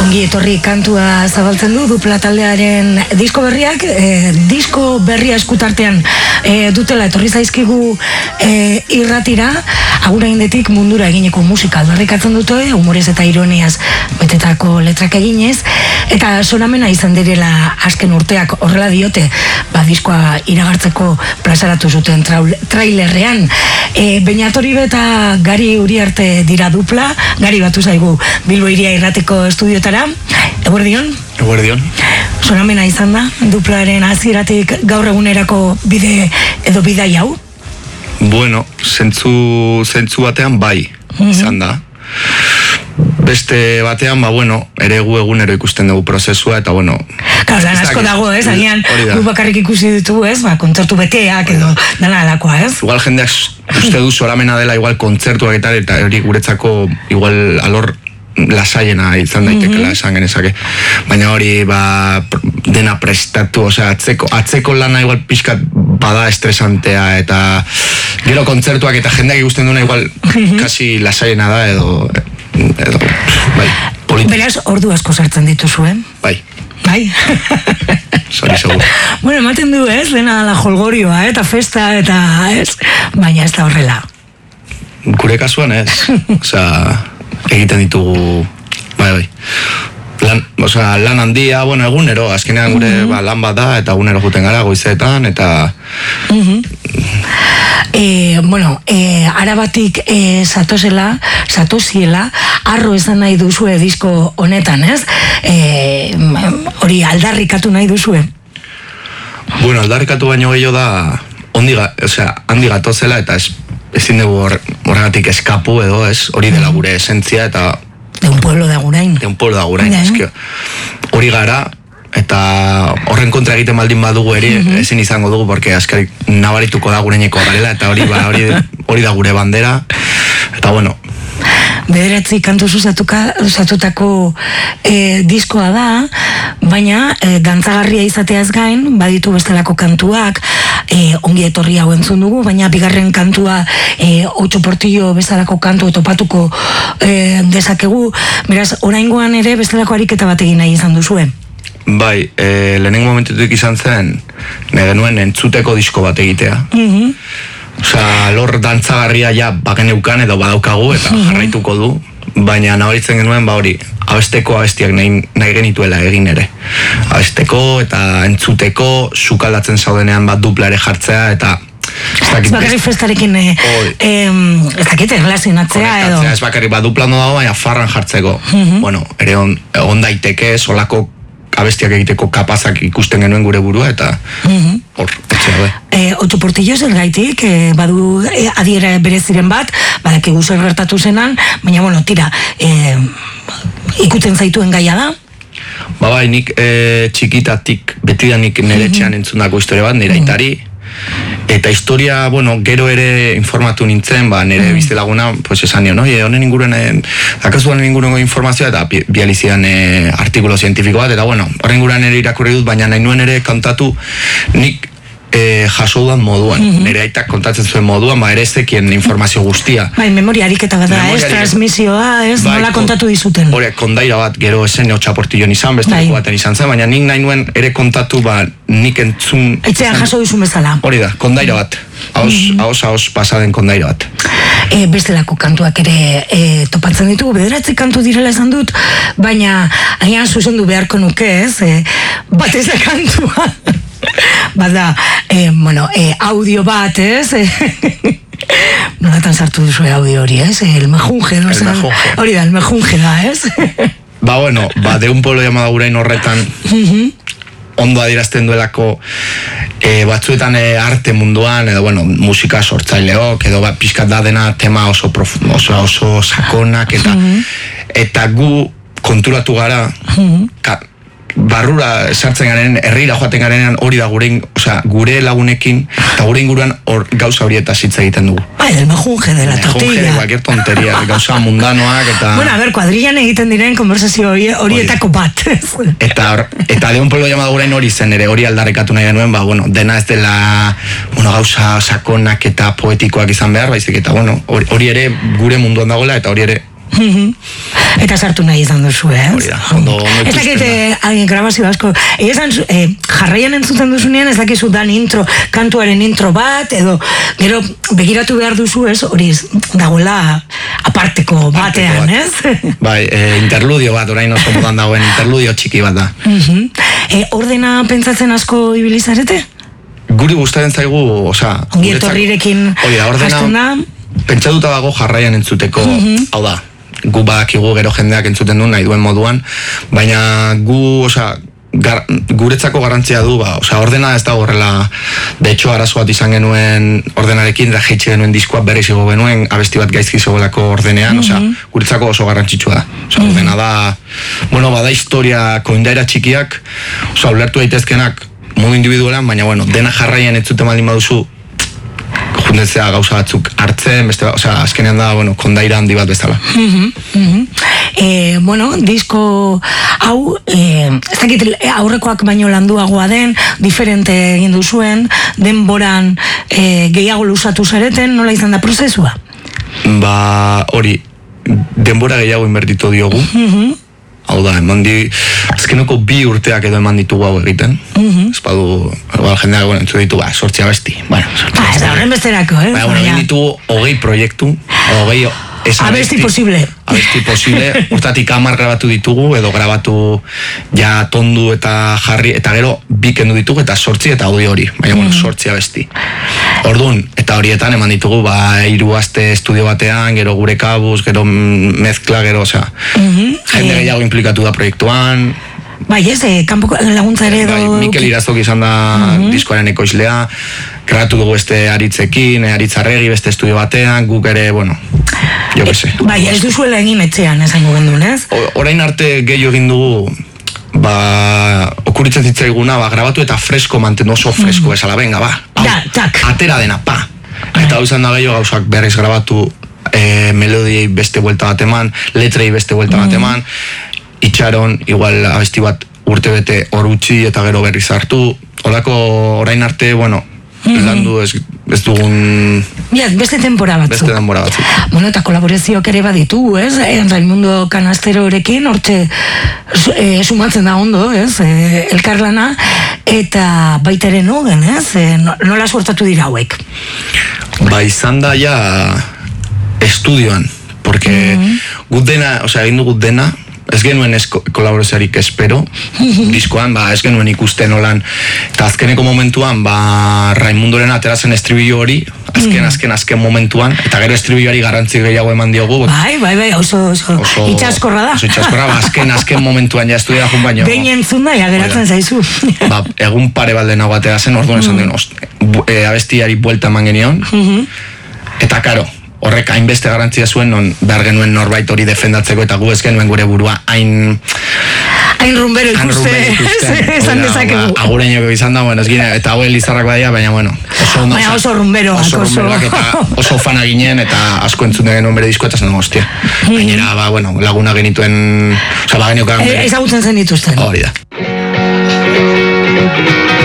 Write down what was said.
Ongi etorri kantua zabaltzen du Dupla taldearen disko berriak, disko berria eskutartean dutela etorri zaizkigu irratira, agura indetik mundura egineko musika aldarrikatzen dute, humorez eta ironiaz betetako letrak eginez, eta sonamena izan direla azken urteak horrela diote, diskoa iragartzeko plazaratu zuten trailerrean. Beñatori eta Gari Uriarte dira Dupla, Gari batu zaigu Bilbo Hiria irrateko estudiotara. Eguerdion? Eguerdion. Sonamena izan da, Duplaren hasieratik gaur egunerako bide edo bidai hau? Bueno, zentzu batean bai, izan da. Beste batean, ere gu egunero ikusten dugu prozesua, eta Claro, lan asko dago, agian, gu bakarrik ikusi ditugu, kontzertu beteak edo dana alakoa, Igual jendeak uste du soramena dela igual kontzertuak eta hori guretzako igual alor lasaiena izan daitekela esan genezake. Baina hori dena prestatu, atzeko lana igual pixkat bada estresantea eta gero kontzertuak eta jendeak ikusten duena igual kasi lasaiena da edo politik. Beraz, ordu asko sartzen dituzue? Bai. Bai? Sori segur. Bueno, ematen du, dena la jolgorioa, eta festa, eta baina ez da horrela. Gure kasuan ez. Egiten ditugu, bai. Lan handia, egunero, azkenean gure lan bat da, eta egunero juten gara goizetan, eta... Arabatik satoziela, arro esan nahi duzue disko honetan, ez? Hori aldarrikatu nahi duzue? Bueno, aldarrikatu baino gehiago da, handi gatozela, eta ezin dugu horregatik eskapu edo, ez? Hori dela gure esentzia, eta... De un pueblo de Agurain. De un pueblo de Agurain, hori gara, eta horren kontra egiten baldin badugu eri, ezin izango dugu, porque askarik nabarituko da gureineko garela, eta hori da gure bandera, eta Bederatzi kantu osatutako diskoa da, baina dantzagarria izateaz gain, baditu bestelako kantuak, ongi etorri hau entzun dugu, baina bigarren kantua 8 portillo bezalako kantu topatuko dezakegu, beraz, oraingoan ere bestelako ariketa bat egin nahi izan duzue. Bai, lehenengo momentutik izan zen, genuen entzuteko disko bat egitea. Lor dantzagarria ja bageneukan edo badaukagu eta jarraituko du, baina nabaritzen genuen hori, abestiak nahi genituela egin ere. Abesteko eta entzuteko, sukaldatzen zaudenean Dupla ere jartzea eta... Ez bakarrik festarekin ez dakit erlazionatzea edo... Ez bakarrik Dupla ondo dago, baina farran jartzeko. Ere on daiteke, solako abestiak egiteko kapazak ikusten genuen gure burua eta hor, etxea. 8 portillo zer gaitik, badu adiera bereziren bat, badakigu zer gertatu zenan, baina tira, ikutzen zaituen gaia da? Bai, nik txikitatik, betidanik nire etxean entzundako historia bat, nire aitari, eta historia, gero ere informatu nintzen, nire biztelaguna, esan nion, honen inguruen, dakazuan inguruengo informazioa, eta bializidan artikulo zientifiko bat, eta horren inguruan ere irakurri dut, baina nahi nuen ere kontatu, nik jaso dudan moduan, nire aitak kontatzen zuen moduan, ere ez zekien informazio guztia. Bai, memoria ariketa bat da, transmisioa, nola kontatu dizuten. Hore, kondaira bat, gero esen 8 portillon izan, beste leku baten izan zen, baina nik nahi nuen ere kontatu, nik entzun... Etxean jaso duzun bezala. Hori da, kondaira bat, haos pasaden kondaira bat. Bestelako kantuak ere topatzen ditugu, bederatzi kantu direla esan dut, baina agian zuzendu beharko nuke, batez da kantua. Bada, audio bat, nolatan sartu duzu audio hori, el mejunje, hori da, el mejunje da, de un pueblo llamado Agurain horretan, ondo adierazten duelako batzuetan arte munduan, edo musika sortzaileok, edo pixkat da dena tema oso sakonak, eta gu konturatu gara, barrura sartzen garen, herrira joaten garenean hori da gure lagunekin eta gure inguruan gauza horietaz hitz egiten dugu. El mejunje de la tortilla. Mejunje de cualquier tonteria, gauza mundanoak eta... kuadrillan egiten diren konversazio horietako bat. Eta de un pueblo llamado Agurain hori zen ere, hori aldarrikatu nahi genuen, dena ez dela gauza sakonak eta poetikoak izan behar, baizik eta hori ere gure munduan dagoela eta hori ere Eta sartu nahi izan duzu, ez? Hori da, ondo ez dakit grabazio asko, jarraian entzuten duzunean, ez dakizu dan intro, kantuaren intro bat, edo gero begiratu behar duzu, ez? Hori dagoela aparteko batean, ez? Bai, interludio bat, orain oso modan dagoen interludio txiki bat da. Ordena pentsatzen asko ibilizarete? Guri gustaren zaigu, osea... Ongi etorrirekin ordena pentsatuta dago jarraian entzuteko, hau da, gu badakigu gero jendeak entzuten du nahi duen moduan, baina gu, osea, guretzako garrantzia du, osea, ordena ez da horrela, de hecho, arazo bat izan genuen ordenarekin, da jeitxe genuen diskoa berriz ego genuen, abesti bat gaizki zegoelako ordenean, osea, guretzako oso garrantzitsua da. Osea, ordena da, bueno, bada historia koindaira txikiak, osea, ulertu daitezkenak modu individualan, baina, bueno, dena jarraian entzuten baldin baduzu, jundetzea gauza batzuk hartzen, beste, osea, azkenean da, bueno, kondaira handi bat bezala. Bueno, disko hau, ez dakit aurrekoak baino landuagoa den, diferente egin duzuen, denboran gehiago luzatu zareten, nola izan da prozesua? Hori, denbora gehiago inbertitu diogu. Hau da, azkenoko 2 urteak edo eman ditugu hau egiten. Ez badu, jendeak entzu ditu, 8 abesti. Ez da horren besterako, eh? Egin ditugu 20 proiektu, 20 abesti posible. Abesti posible, urtatik 10 grabatu ditugu, edo grabatu ja tondu eta jarri, eta gero 2 kendu ditugu, eta 8 eta audio hori. Baina, 8 abesti. Orduan, eta horietan eman ditugu, 3 aste estudio batean, gero gure kabuz, gero mezkla, gero, osea, jende gehiago implikatu da proiektuan. Bai, ez, kanpoko laguntza ere edo... Mikel Irazok izan da diskoaren ekoizlea, grabatu dugu beste Aritzekin, Aritzarregi beste estudio batean, guk ere, bueno, jo que se. Bai, ez duzuela egin etxean, esango gendun, ez? Orain arte gehiago egin dugu, okuritzen zitzaiguna, grabatu eta fresko mantendu, oso fresko bezala, venga, atera dena, Eta hau izan da gehiago gauzak berriz grabatu, melodiei beste buelta bat eman, letrei beste buelta bat eman, itxaron, igual abesti bat urte bete hor utzi eta gero berriz hartu, horako orain arte, bueno, landu ez dugun... Beste tempora batzu. Bueno, eta kolaborazioak ere baditu, ez? Raimundo Canasterorekin, hortxe sumatzen da ondo, ez? Elkarlana, eta baita ere nogen, ez? Nola suertatu dira hauek? Izan da ja estudioan, porque gut dena, osea, egin dugut dena, ez genuen kolaborazioarik espero, diskoan, ez genuen ikusten olan, eta azkeneko momentuan, Raimundoren aterazen estribillo hori, azken momentuan, eta gero estribilloari garrantzi gehiago eman diogu. Bai, oso itxaskorra da. Oso itxaskorra, azken momentuan ja estudia jun baino. Behin entzun da, ja geratzen zaizu. Egun pare baldenago aterazen, orduan esan duen, abestiari buelta eman genion, eta karo, horrek hainbeste garantzia zuen, non behar genuen norbait hori defendatzeko, eta gu ez genuen gure burua hain rumbero ikuste, esan dezakegu. Agureñoko izan da, bueno, eta hau elizarrak badia, baina, bueno, oso rumberoak, eta oso fana ginen, eta asko entzun genuen bere disko, eta zen hostia. Gainera, bueno, laguna genituen, oza, geniokan... Ezagutzen zen dituzten. Hori da.